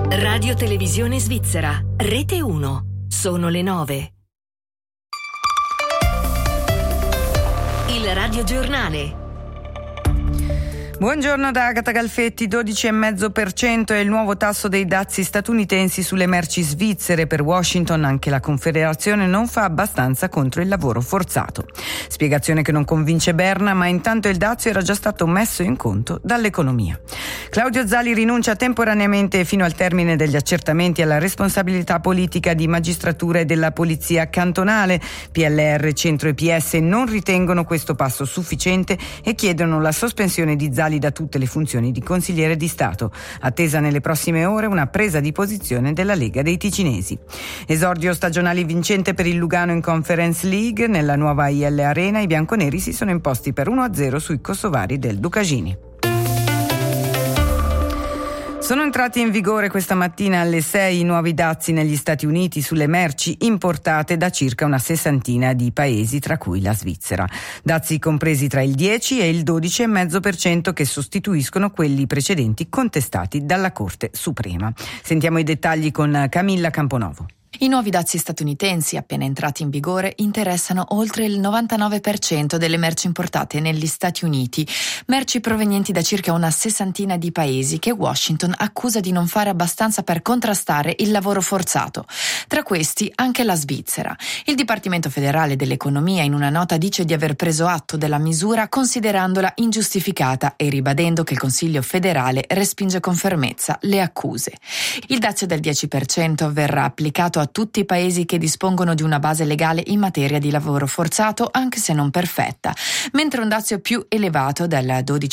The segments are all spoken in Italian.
Radio Televisione Svizzera, Rete 1. Sono le 9. Il radiogiornale. Buongiorno da Agata Galfetti. 12,5% è il nuovo tasso dei dazi statunitensi sulle merci svizzere. Per Washington anche la Confederazione non fa abbastanza contro il lavoro forzato. Spiegazione che non convince Berna, ma intanto il dazio era già stato messo in conto dall'economia. Claudio Zali rinuncia temporaneamente fino al termine degli accertamenti alla responsabilità politica di magistratura e della polizia cantonale. PLR, Centro e PS non ritengono questo passo sufficiente e chiedono la sospensione di Zali da tutte le funzioni di consigliere di Stato. Attesa nelle prossime ore una presa di posizione della Lega dei Ticinesi. Esordio stagionale vincente per il Lugano in Conference League. Nella nuova IL Arena i bianconeri si sono imposti per 1-0 sui kosovari del Ducagini. Sono entrati in vigore questa mattina alle 6 i nuovi dazi negli Stati Uniti sulle merci importate da circa una sessantina di paesi, tra cui la Svizzera. Dazi compresi tra il 10 e il 12,5% che sostituiscono quelli precedenti contestati dalla Corte Suprema. Sentiamo i dettagli con Camilla Camponovo. I nuovi dazi statunitensi appena entrati in vigore interessano oltre il 99% delle merci importate negli Stati Uniti, merci provenienti da circa una sessantina di paesi che Washington accusa di non fare abbastanza per contrastare il lavoro forzato. Tra questi anche la Svizzera. Il Dipartimento federale dell'economia in una nota dice di aver preso atto della misura considerandola ingiustificata e ribadendo che il Consiglio federale respinge con fermezza le accuse. Il dazio del 10% verrà applicato a tutti i paesi che dispongono di una base legale in materia di lavoro forzato, anche se non perfetta, mentre un dazio più elevato del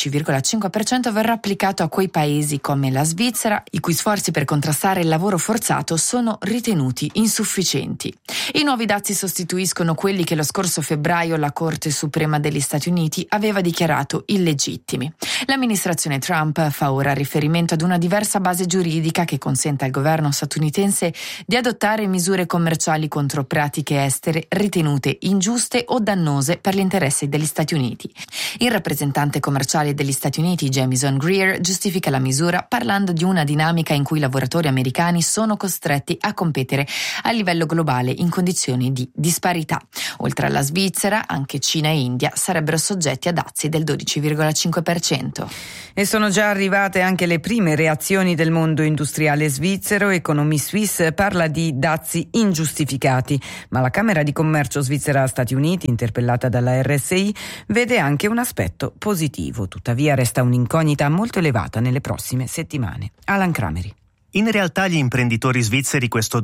12,5% verrà applicato a quei paesi come la Svizzera, i cui sforzi per contrastare il lavoro forzato sono ritenuti insufficienti. I nuovi dazi sostituiscono quelli che lo scorso febbraio la Corte Suprema degli Stati Uniti aveva dichiarato illegittimi. L'amministrazione Trump fa ora riferimento ad una diversa base giuridica che consente al governo statunitense di adottare misure commerciali contro pratiche estere ritenute ingiuste o dannose per gli interessi degli Stati Uniti. Il rappresentante commerciale degli Stati Uniti, Jamieson Greer, giustifica la misura parlando di una dinamica in cui i lavoratori americani sono costretti a competere a livello globale in condizioni di disparità. Oltre alla Svizzera, anche Cina e India sarebbero soggetti a dazi del 12,5%. E sono già arrivate anche le prime reazioni del mondo industriale svizzero. Economie Suisse parla di dazi ingiustificati, ma la Camera di Commercio Svizzera-Stati Uniti, interpellata dalla RSI, vede anche un aspetto positivo. Tuttavia resta un'incognita molto elevata nelle prossime settimane. Alan Crameri. In realtà gli imprenditori svizzeri questo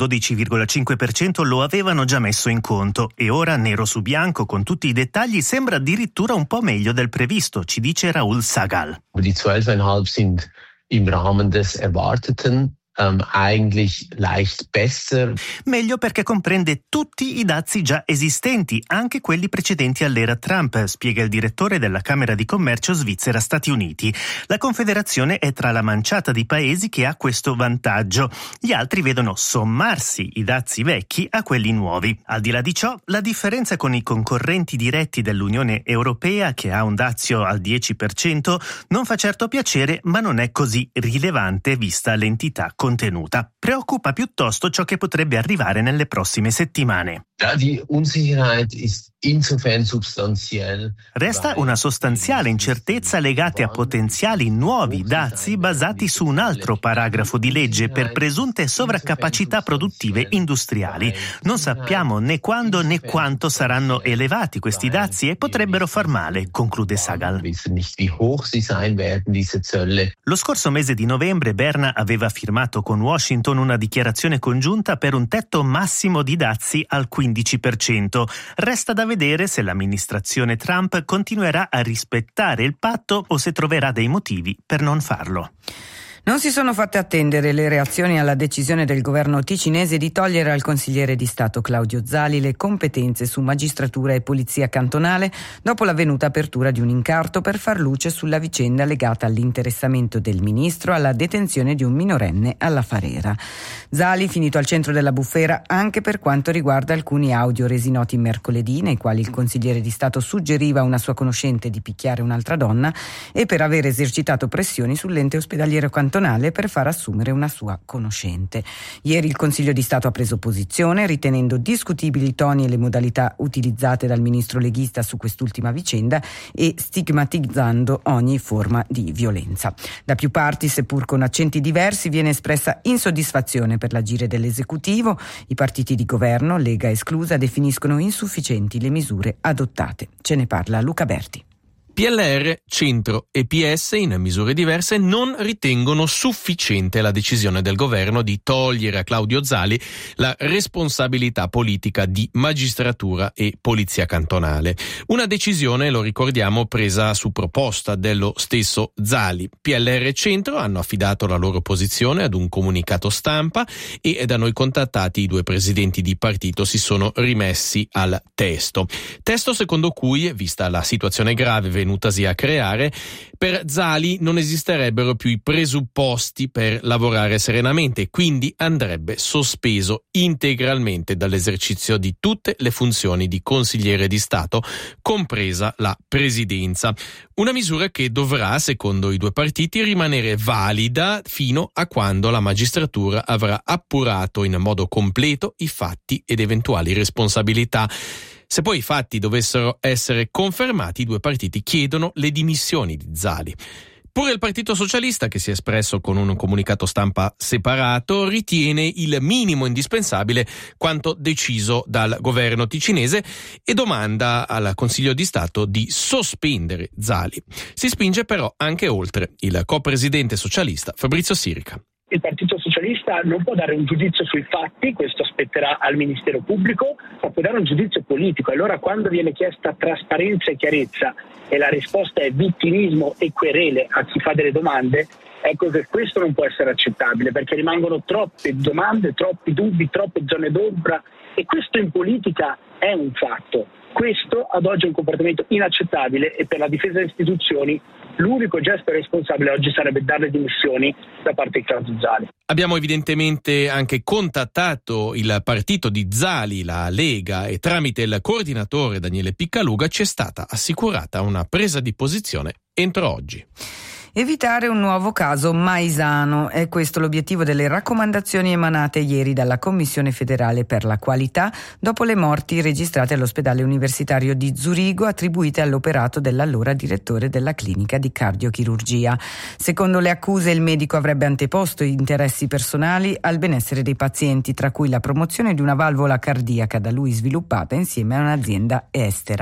12,5% lo avevano già messo in conto e ora, nero su bianco, con tutti i dettagli, sembra addirittura un po' meglio del previsto, ci dice Raoul Sagal. Die 12,5 sind im Rahmen des Erwarteten. Eigentlich leicht besser. Meglio perché comprende tutti i dazi già esistenti, anche quelli precedenti all'era Trump, spiega il direttore della Camera di Commercio Svizzera-Stati Uniti. La Confederazione è tra la manciata di paesi che ha questo vantaggio. Gli altri vedono sommarsi i dazi vecchi a quelli nuovi. Al di là di ciò, la differenza con i concorrenti diretti dell'Unione Europea, che ha un dazio al 10%, non fa certo piacere, ma non è così rilevante vista l'entità contenuta. Preoccupa piuttosto ciò che potrebbe arrivare nelle prossime settimane. Die Unsicherheit ist insofern substanziell. Resta una sostanziale incertezza legata a potenziali nuovi dazi basati su un altro paragrafo di legge per presunte sovraccapacità produttive industriali. Non sappiamo né quando né quanto saranno elevati questi dazi e potrebbero far male, conclude Sagal. Lo scorso mese di novembre Berna aveva firmato con Washington una dichiarazione congiunta per un tetto massimo di dazi al 15%. Resta da vedere se l'amministrazione Trump continuerà a rispettare il patto o se troverà dei motivi per non farlo. Non si sono fatte attendere le reazioni alla decisione del governo ticinese di togliere al consigliere di Stato Claudio Zali le competenze su magistratura e polizia cantonale dopo l'avvenuta apertura di un incarto per far luce sulla vicenda legata all'interessamento del ministro alla detenzione di un minorenne alla Farera. Zali finito al centro della bufera anche per quanto riguarda alcuni audio resi noti mercoledì nei quali il consigliere di Stato suggeriva a una sua conoscente di picchiare un'altra donna e per aver esercitato pressioni sull'ente ospedaliero cantonale cantonale per far assumere una sua conoscente. Ieri il Consiglio di Stato ha preso posizione ritenendo discutibili i toni e le modalità utilizzate dal ministro leghista su quest'ultima vicenda e stigmatizzando ogni forma di violenza. Da più parti, seppur con accenti diversi, viene espressa insoddisfazione per l'agire dell'esecutivo. I partiti di governo, Lega esclusa, definiscono insufficienti le misure adottate. Ce ne parla Luca Berti. PLR, Centro e PS, in misure diverse, non ritengono sufficiente la decisione del governo di togliere a Claudio Zali la responsabilità politica di magistratura e polizia cantonale. Una decisione, lo ricordiamo, presa su proposta dello stesso Zali. PLR e Centro hanno affidato la loro posizione ad un comunicato stampa e da noi contattati i due presidenti di partito si sono rimessi al testo. Testo secondo cui, vista la situazione grave venutasi a creare, per Zali non esisterebbero più i presupposti per lavorare serenamente, quindi andrebbe sospeso integralmente dall'esercizio di tutte le funzioni di consigliere di Stato, compresa la presidenza. Una misura che dovrà, secondo i due partiti, rimanere valida fino a quando la magistratura avrà appurato in modo completo i fatti ed eventuali responsabilità. Se poi i fatti dovessero essere confermati, i due partiti chiedono le dimissioni di Zali. Pure il Partito Socialista, che si è espresso con un comunicato stampa separato, ritiene il minimo indispensabile quanto deciso dal governo ticinese e domanda al Consiglio di Stato di sospendere Zali. Si spinge però anche oltre. Il co-presidente socialista Fabrizio Sirica. Il Partito Socialista non può dare un giudizio sui fatti, questo spetterà al Ministero Pubblico, ma può dare un giudizio politico. Allora quando viene chiesta trasparenza e chiarezza e la risposta è vittimismo e querele a chi fa delle domande, ecco che questo non può essere accettabile, perché rimangono troppe domande, troppi dubbi, troppe zone d'ombra e questo in politica è un fatto. Questo ad oggi è un comportamento inaccettabile e per la difesa delle istituzioni l'unico gesto responsabile oggi sarebbe dare le dimissioni da parte di Claudio Zali. Abbiamo evidentemente anche contattato il partito di Zali, la Lega, e tramite il coordinatore Daniele Piccaluga ci è stata assicurata una presa di posizione entro oggi. Evitare un nuovo caso Maisano è questo l'obiettivo delle raccomandazioni emanate ieri dalla Commissione federale per la qualità dopo le morti registrate all'ospedale universitario di Zurigo attribuite all'operato dell'allora direttore della clinica di cardiochirurgia. Secondo le accuse il medico avrebbe anteposto interessi personali al benessere dei pazienti, tra cui la promozione di una valvola cardiaca da lui sviluppata insieme a un'azienda estera.